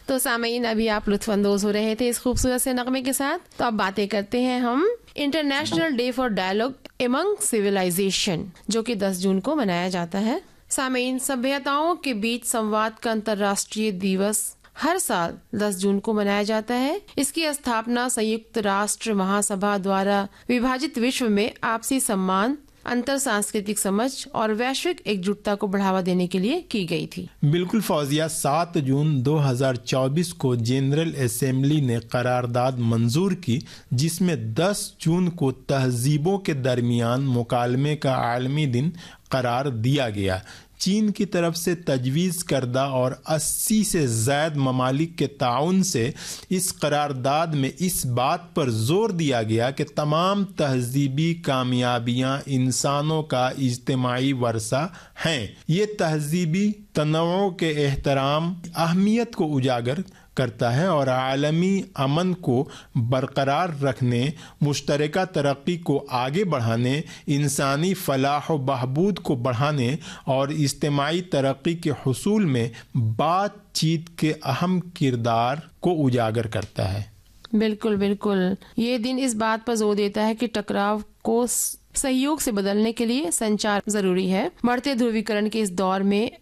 تو سامعین ابھی آپ لطف اندوز ہو رہے تھے اس خوبصورت سے نغمے کے ساتھ. تو اب باتیں کرتے ہیں ہم international day for dialogue Umang civilisation جو کہ 10 جون کو منایا جاتا ہے. سامعین سبھیتاؤں کے بیچ سمواد کا انترراشٹریہ دیوس ہر سال 10 جون کو منایا جاتا ہے. اس کی استھاپنا سیکت راشٹر مہا سبھا دوارا وبھاجت وشو میں آپسی سمان، انتر سانسکرتک سمجھ اور ویشوک ایک جٹتا کو بڑھاوا دینے کے لیے کی گئی تھی. بالکل فوزیہ، 7 جون 2024 کو جنرل اسمبلی نے قرارداد منظور کی جس میں 10 جون کو تہذیبوں کے درمیان مکالمے کا عالمی دن قرار دیا گیا. چین کی طرف سے تجویز کردہ اور 80 سے زائد ممالک کے تعاون سے اس قرارداد میں اس بات پر زور دیا گیا کہ تمام تہذیبی کامیابیاں انسانوں کا اجتماعی ورثہ ہیں. یہ تہذیبی تنوع کے احترام اہمیت کو اجاگر کرتا ہے اور عالمی امن کو برقرار رکھنے، مشترکہ ترقی کو آگے بڑھانے، انسانی فلاح و بہبود کو بڑھانے اور اجتماعی ترقی کے حصول میں بات چیت کے اہم کردار کو اجاگر کرتا ہے. بالکل بالکل. یہ دن اس بات پر زور دیتا ہے کہ ٹکراؤ کو سہیوگ سے بدلنے کے لیے سنچار ضروری ہے. بڑھتے دھرویکرن کے اس دور میں